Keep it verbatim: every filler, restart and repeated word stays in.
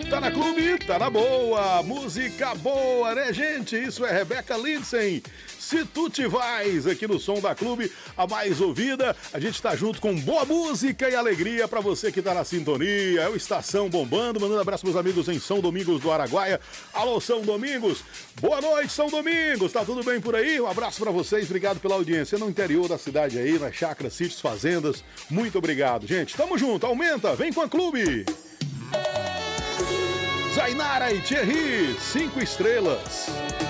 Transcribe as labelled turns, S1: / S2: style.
S1: Tá na clube, tá na boa, música boa, né, gente? Isso é Rebeca Lindsay. Se tu te vais, aqui no Som da Clube, a mais ouvida, a gente tá junto com boa música e alegria pra você que tá na sintonia. É o Estação Bombando, mandando abraço pros amigos em São Domingos do Araguaia. Alô, São Domingos, boa noite, São Domingos, tá tudo bem por aí? Um abraço pra vocês, obrigado pela audiência no interior da cidade aí, nas chácaras, sítios, fazendas. Muito obrigado, gente. Tamo junto, aumenta, vem com a Clube. Zainara e Thierry, cinco estrelas.